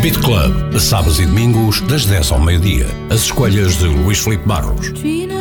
Beat Club, sábados e domingos, das 10 ao meio-dia. As escolhas de Luís Filipe Barros.